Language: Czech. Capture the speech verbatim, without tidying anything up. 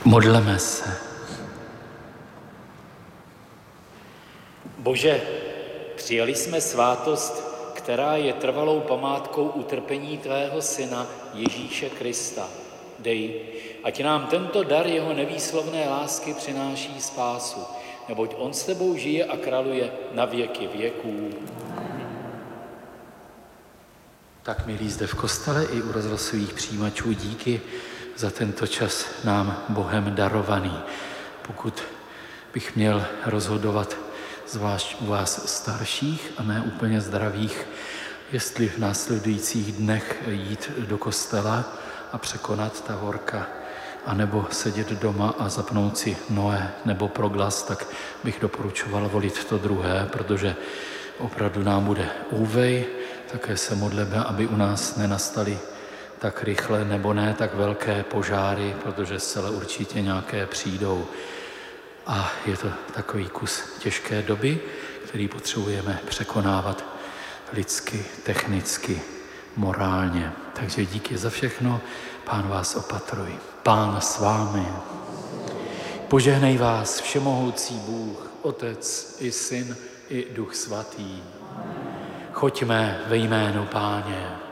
Modleme se. Bože, přijali jsme svátost, která je trvalou památkou utrpení tvého syna Ježíše Krista. Dej, ať nám tento dar jeho nevýslovné lásky přináší spásu, neboť on s tebou žije a králuje na věky věků. Tak milí zde v kostele i u rozhlasových přijímačů, díky za tento čas nám Bohem darovaný. Pokud bych měl rozhodovat zvlášť u vás starších a ne úplně zdravých, jestli v následujících dnech jít do kostela a překonat ta horka, anebo sedět doma a zapnout si Noé nebo Proglas, tak bych doporučoval volit to druhé, protože opravdu nám bude úvej. Také se modlíme, aby u nás nenastaly tak rychle nebo ne tak velké požáry, protože zcela určitě nějaké přijdou. A je to takový kus těžké doby, který potřebujeme překonávat lidsky, technicky, morálně. Takže díky za všechno, Pán vás opatruj. Pán s vámi. Požehnej vás všemohoucí Bůh, Otec i Syn i Duch Svatý. Choďme ve jménu Páně.